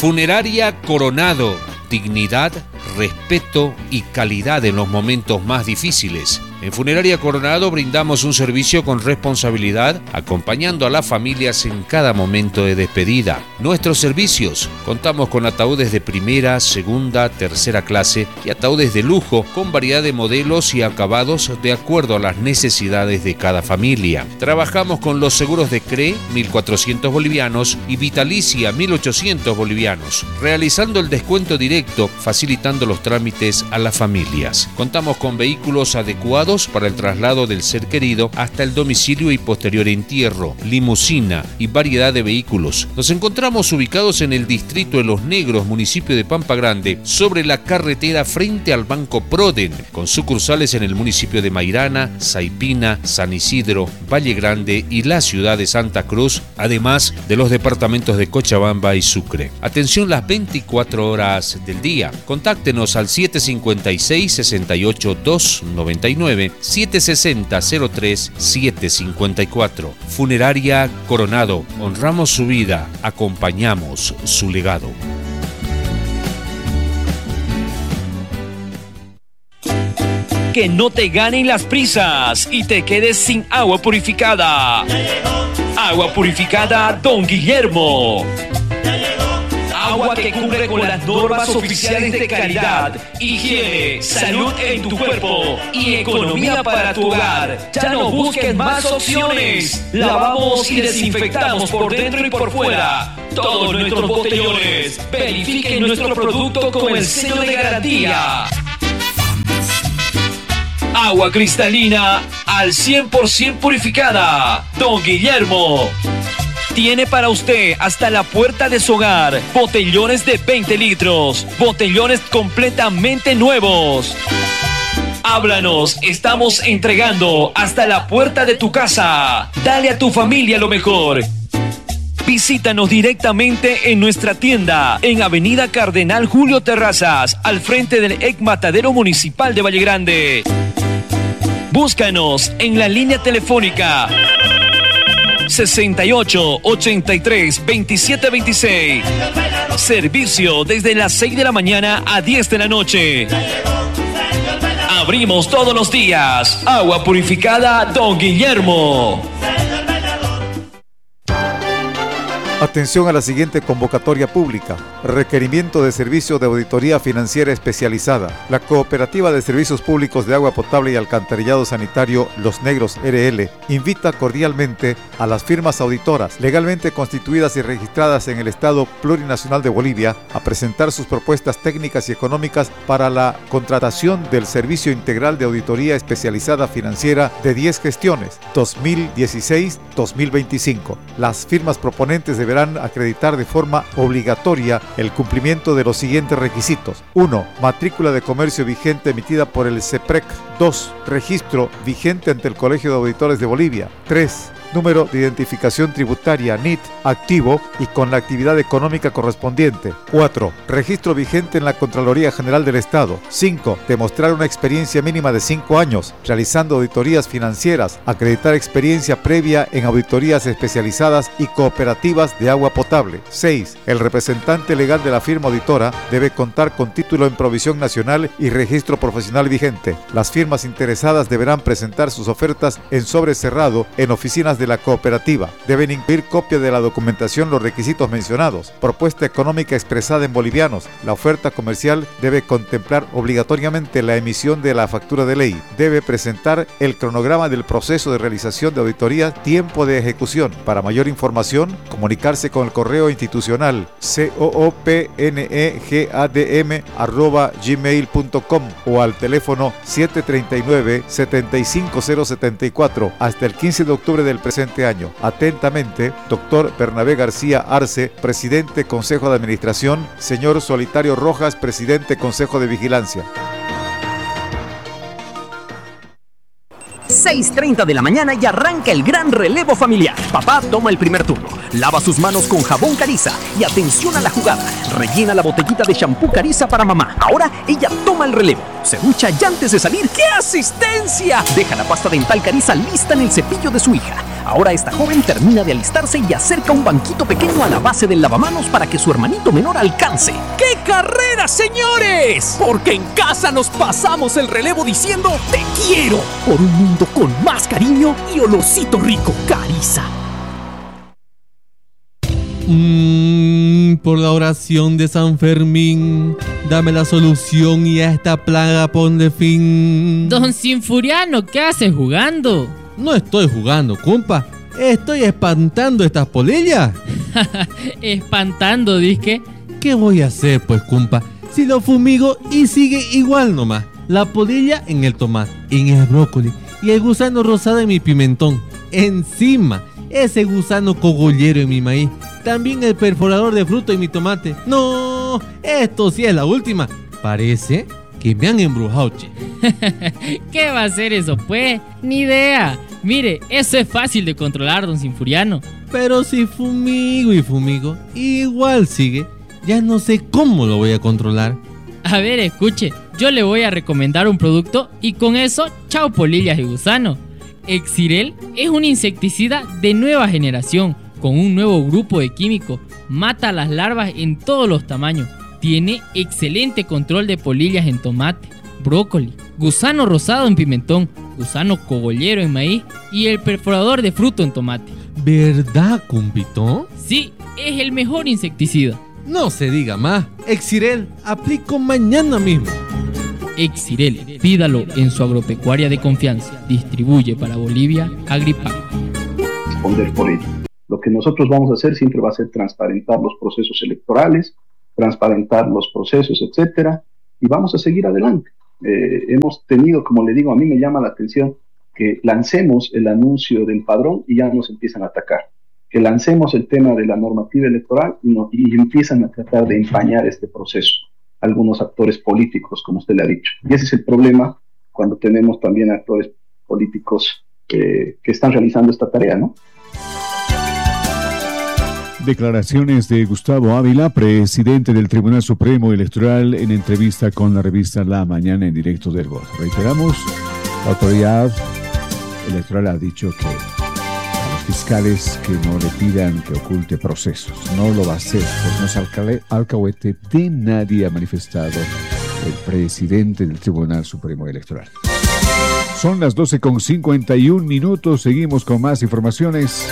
Funeraria Coronado. Dignidad, respeto y calidad en los momentos más difíciles. En Funeraria Coronado brindamos un servicio con responsabilidad, acompañando a las familias en cada momento de despedida. Nuestros servicios: contamos con ataúdes de primera, segunda, tercera clase y ataúdes de lujo con variedad de modelos y acabados de acuerdo a las necesidades de cada familia. Trabajamos con los seguros de CRE, 1.400 bolivianos, y Vitalicia, 1.800 bolivianos, realizando el descuento directo, facilitando los trámites a las familias. Contamos con vehículos adecuados para el traslado del ser querido hasta el domicilio y posterior entierro, limusina y variedad de vehículos. Nos encontramos ubicados en el distrito de Los Negros, municipio de Pampa Grande, sobre la carretera frente al Banco Proden, con sucursales en el municipio de Mairana, Saipina, San Isidro, Valle Grande y la ciudad de Santa Cruz, además de los departamentos de Cochabamba y Sucre. Atención las 24 horas del día. Contáctenos al 756-68-299, 760-03-754. Funeraria Coronado. Honramos su vida, acompañamos su legado. Que no te ganen las prisas y te quedes sin agua purificada. Agua purificada Don Guillermo. Agua que cumple con las normas oficiales de calidad, higiene, salud en tu cuerpo y economía para tu hogar. Ya no busques más opciones. Lavamos y desinfectamos por dentro y por fuera todos nuestros botellones. Verifiquen nuestro producto con el sello de garantía. Agua cristalina al 100% purificada. Don Guillermo tiene para usted hasta la puerta de su hogar botellones de 20 litros, botellones completamente nuevos. Háblanos, estamos entregando hasta la puerta de tu casa. Dale a tu familia lo mejor. Visítanos directamente en nuestra tienda en Avenida Cardenal Julio Terrazas, al frente del EC Matadero Municipal de Valle Grande. Búscanos en la línea telefónica 68 83 27 26. Servicio desde las 6 de la mañana a 10 de la noche. Abrimos todos los días. Agua purificada Don Guillermo. Atención a la siguiente convocatoria pública. Requerimiento de servicio de auditoría financiera especializada. La Cooperativa de Servicios Públicos de Agua Potable y Alcantarillado Sanitario Los Negros RL invita cordialmente a las firmas auditoras legalmente constituidas y registradas en el Estado Plurinacional de Bolivia a presentar sus propuestas técnicas y económicas para la contratación del Servicio Integral de Auditoría Especializada Financiera de 10 gestiones 2016-2025. Las firmas proponentes deberán acreditar de forma obligatoria el cumplimiento de los siguientes requisitos. 1. Matrícula de comercio vigente emitida por el CEPREC. 2. Registro vigente ante el Colegio de Auditores de Bolivia. 3. Número de identificación tributaria NIT activo y con la actividad económica correspondiente. 4. Registro vigente en la Contraloría General del Estado. 5. Demostrar una experiencia mínima de 5 años realizando auditorías financieras. Acreditar experiencia previa en auditorías especializadas y cooperativas de agua potable. 6. El representante legal de la firma auditora debe contar con título en provisión nacional y registro profesional vigente. Las firmas interesadas deberán presentar sus ofertas en sobre cerrado en oficinas de la cooperativa. Deben incluir copia de la documentación, los requisitos mencionados, propuesta económica expresada en bolivianos. La oferta comercial debe contemplar obligatoriamente la emisión de la factura de ley. Debe presentar el cronograma del proceso de realización de auditoría, tiempo de ejecución. Para mayor información, comunicarse con el correo institucional coopnegadm@gmail.com o al teléfono 739-75074 hasta el 15 de octubre del presente año. Atentamente, Dr. Bernabé García Arce, Presidente Consejo de Administración, señor Solitario Rojas, Presidente Consejo de Vigilancia. 6:30 de la mañana y arranca el gran relevo familiar. Papá toma el primer turno, lava sus manos con jabón Cariza y atención a la jugada. Rellena la botellita de shampoo Cariza para mamá. Ahora ella toma el relevo. Se ducha y antes de salir, ¡qué asistencia! Deja la pasta dental Cariza lista en el cepillo de su hija. Ahora esta joven termina de alistarse y acerca un banquito pequeño a la base del lavamanos para que su hermanito menor alcance. ¡Qué carrera, señores! Porque en casa nos pasamos el relevo diciendo te quiero, por un mundo con más cariño y olorcito rico. Cariza. Por la oración de San Fermín, dame la solución y a esta plaga ponle fin. Don Sinfuriano, ¿qué haces jugando? No estoy jugando, compa. Estoy espantando estas polillas. Espantando, disque. ¿Qué voy a hacer, pues, compa? Si lo fumigo y sigue igual nomás. La polilla en el tomate, en el brócoli y el gusano rosado en mi pimentón. Encima, ese gusano cogollero en mi maíz. También el perforador de fruto en mi tomate. No, esto sí es la última. Parece que me han embrujado, che. ¿Qué va a hacer eso, pues? Ni idea. Mire, eso es fácil de controlar, don Sinfuriano. Pero si fumigo y fumigo, igual sigue. Ya no sé cómo lo voy a controlar. A ver, escuche, yo le voy a recomendar un producto y con eso, chao polillas y gusano. Exirel es un insecticida de nueva generación, con un nuevo grupo de químicos. Mata a las larvas en todos los tamaños. Tiene excelente control de polillas en tomate, brócoli, gusano rosado en pimentón, gusano cogollero en maíz y el perforador de fruto en tomate. ¿Verdad, compito? Sí, es el mejor insecticida. No se diga más. Exirel, aplico mañana mismo. Exirel, pídalo en su agropecuaria de confianza. Distribuye para Bolivia Agripac. Responder por ello. Lo que nosotros vamos a hacer siempre va a ser transparentar los procesos electorales, transparentar los procesos, etcétera, y vamos a seguir adelante. Hemos tenido, como le digo, a mí me llama la atención que lancemos el anuncio del padrón y ya nos empiezan a atacar. Que lancemos el tema de la normativa electoral y empiezan a tratar de empañar este proceso. Algunos actores políticos, como usted le ha dicho. Y ese es el problema cuando tenemos también actores políticos que están realizando esta tarea, ¿no? Declaraciones de Gustavo Ávila, presidente del Tribunal Supremo Electoral, en entrevista con la revista La Mañana en directo del Voz. Reiteramos, la autoridad electoral ha dicho que a los fiscales que no le pidan que oculte procesos, no lo va a hacer, pues no es alcahuete de nadie, ha manifestado el presidente del Tribunal Supremo Electoral. Son las 12:51, seguimos con más informaciones.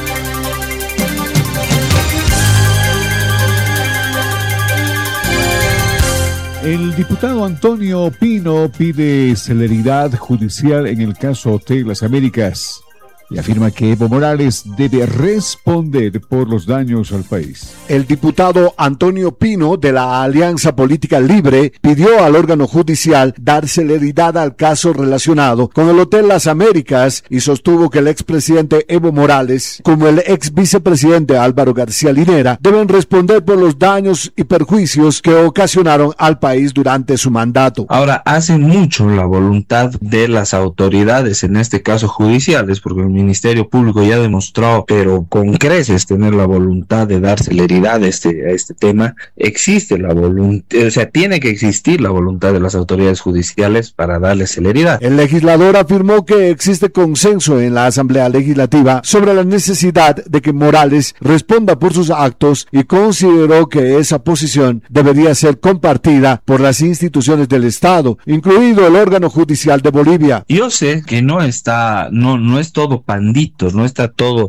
El diputado Antonio Pino pide celeridad judicial en el caso Hotel Las Américas y afirma que Evo Morales debe responder por los daños al país. El diputado Antonio Pino, de la Alianza Política Libre, pidió al órgano judicial dar celeridad al caso relacionado con el Hotel Las Américas y sostuvo que el expresidente Evo Morales, como el ex vicepresidente Álvaro García Linera, deben responder por los daños y perjuicios que ocasionaron al país durante su mandato. Ahora, hace mucho la voluntad de las autoridades, en este caso judiciales, porque el Ministerio Público ya demostró, pero con creces, tener la voluntad de dar celeridad a este tema. Existe la voluntad, o sea, tiene que existir la voluntad de las autoridades judiciales para darle celeridad. El legislador afirmó que existe consenso en la Asamblea Legislativa sobre la necesidad de que Morales responda por sus actos y consideró que esa posición debería ser compartida por las instituciones del Estado, incluido el órgano judicial de Bolivia. Yo sé que no es todo panditos, no está todo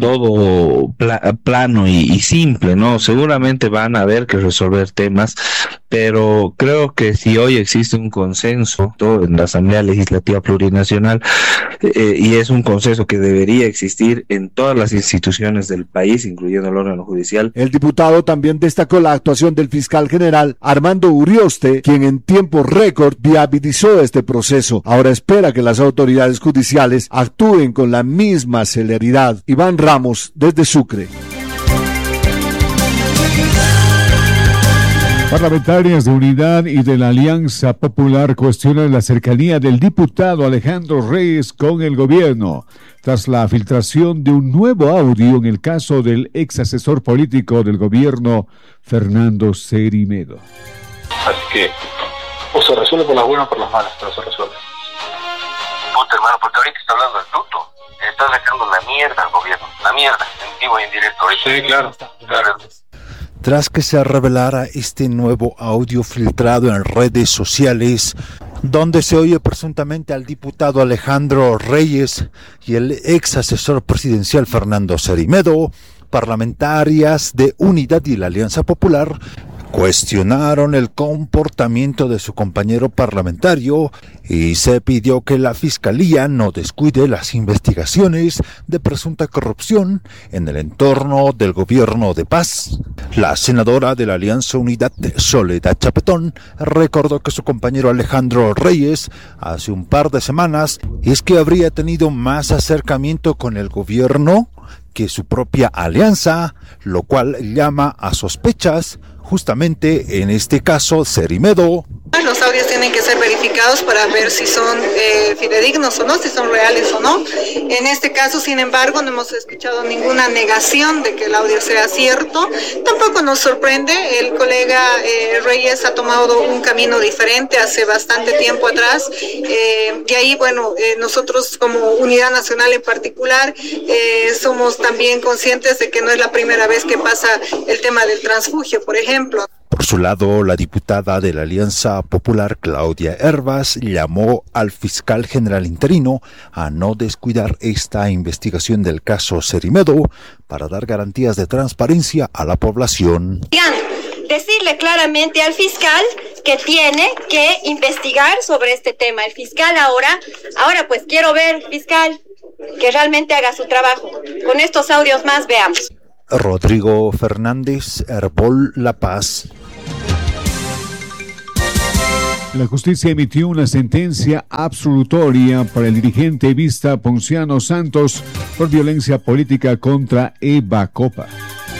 plano y simple, ¿no? Seguramente van a haber que resolver temas, pero creo que si hoy existe un consenso en la Asamblea Legislativa Plurinacional, y es un consenso que debería existir en todas las instituciones del país, incluyendo el órgano judicial. El diputado también destacó la actuación del fiscal general Armando Urioste, quien en tiempo récord viabilizó este proceso. Ahora espera que las autoridades judiciales actúen con la misma celeridad. Iván Ramos, desde Sucre. Parlamentarias de Unidad y de la Alianza Popular cuestionan la cercanía del diputado Alejandro Reyes con el gobierno, tras la filtración de un nuevo audio en el caso del ex asesor político del gobierno, Fernando Cerimedo. Así que, o se resuelve por las buenas o por las malas, pero se resuelve. Puta, hermano, porque ahorita está hablando el tuto. Es está sacando la mierda al gobierno, la mierda, en vivo y en directo. Sí, claro. Tras que se revelara este nuevo audio filtrado en redes sociales, donde se oye presuntamente al diputado Alejandro Reyes y el ex asesor presidencial Fernando Cerimedo, parlamentarias de Unidad y la Alianza Popular cuestionaron el comportamiento de su compañero parlamentario y se pidió que la Fiscalía no descuide las investigaciones de presunta corrupción en el entorno del gobierno de paz. La senadora de la Alianza Unidad, Soledad Chapetón, recordó que su compañero Alejandro Reyes hace un par de semanas es que habría tenido más acercamiento con el gobierno que su propia alianza, lo cual llama a sospechas justamente en este caso Cerimedo. Los audios tienen que ser verificados para ver si son fidedignos o no, si son reales o no. En este caso, sin embargo, no hemos escuchado ninguna negación de que el audio sea cierto. Tampoco nos sorprende, el colega Reyes ha tomado un camino diferente hace bastante tiempo atrás. Y ahí, bueno, nosotros como Unidad Nacional en particular, somos también conscientes de que no es la primera vez que pasa el tema del transfugio, por ejemplo. Por su lado, la diputada de la Alianza Popular, Claudia Hervas, llamó al fiscal general interino a no descuidar esta investigación del caso Cerimedo para dar garantías de transparencia a la población. Decirle claramente al fiscal que tiene que investigar sobre este tema. El fiscal ahora pues quiero ver, fiscal, que realmente haga su trabajo. Con estos audios más veamos. Rodrigo Fernández, Herbol La Paz. La justicia emitió una sentencia absolutoria para el dirigente evista Ponciano Santos por violencia política contra Eva Copa.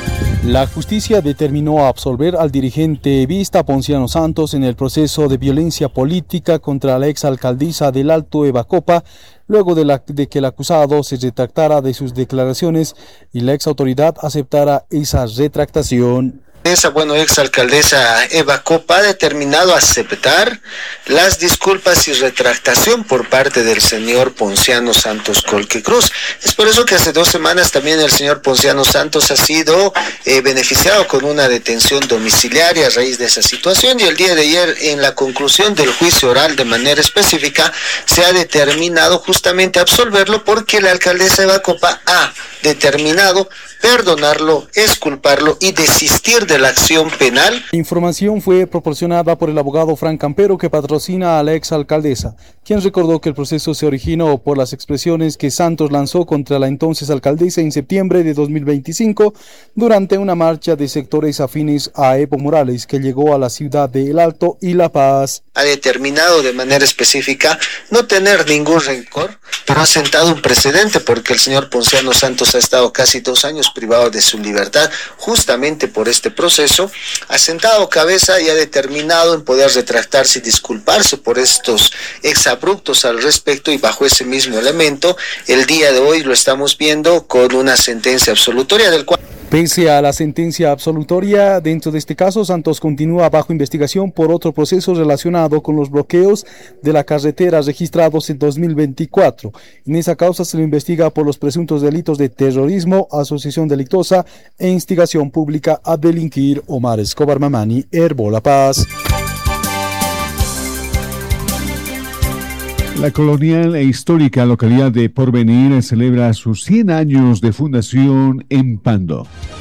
La justicia determinó absolver al dirigente evista Ponciano Santos en el proceso de violencia política contra la exalcaldesa del Alto Eva Copa, luego de que el acusado se retractara de sus declaraciones y la exautoridad aceptara esa retractación. Esa exalcaldesa Eva Copa ha determinado aceptar las disculpas y retractación por parte del señor Ponciano Santos Colquecruz. Es por eso que hace 2 semanas también el señor Ponciano Santos ha sido beneficiado con una detención domiciliaria a raíz de esa situación, y el día de ayer, en la conclusión del juicio oral de manera específica, se ha determinado justamente absolverlo porque la alcaldesa Eva Copa ha determinado perdonarlo, exculparlo y desistir de la acción penal. La información fue proporcionada por el abogado Frank Campero, que patrocina a la exalcaldesa, quien recordó que el proceso se originó por las expresiones que Santos lanzó contra la entonces alcaldesa en septiembre de 2025 durante una marcha de sectores afines a Evo Morales que llegó a la ciudad de El Alto y La Paz. Ha determinado de manera específica no tener ningún rencor, pero ha sentado un precedente porque el señor Ponciano Santos ha estado casi 2 años privado de su libertad justamente por este proceso. Ha sentado cabeza y ha determinado en poder retractarse y disculparse por estos exabruptos al respecto, y bajo ese mismo elemento el día de hoy lo estamos viendo con una sentencia absolutoria del cual... Pese a la sentencia absolutoria, dentro de este caso, Santos continúa bajo investigación por otro proceso relacionado con los bloqueos de la carretera registrados en 2024. En esa causa se le investiga por los presuntos delitos de terrorismo, asociación delictuosa e instigación pública a delinquir. Omar Escobar Mamani, Herbo La Paz. La colonial e histórica localidad de Porvenir celebra sus 100 años de fundación en Pando.